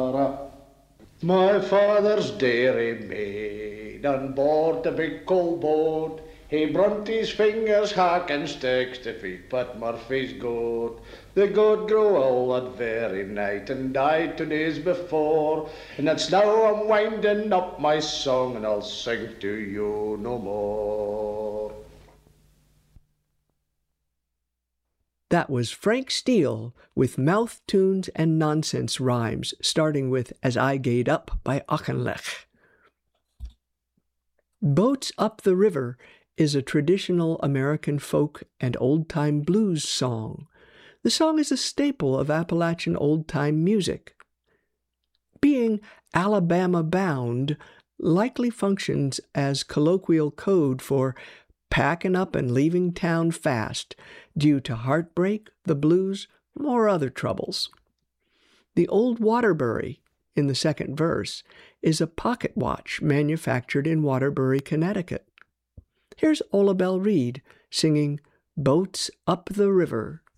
My father's dairy maid on board the big coal boat. He brunt his fingers hacking sticks to feed Pat Murphy's goat. The goat grew old that very night and died 2 days before. And it's now I'm winding up my song and I'll sing to you no more. That was Frank Steele with mouth tunes and nonsense rhymes, starting with As I Gaed Up by Auchinleck. Boats Up the River is a traditional American folk and old-time blues song. The song is a staple of Appalachian old-time music. Being Alabama-bound likely functions as colloquial code for packing up and leaving town fast due to heartbreak, the blues, or other troubles. The Old Waterbury, in the second verse, is a pocket watch manufactured in Waterbury, Connecticut. Here's Ola Belle Reed singing Boats Up the River.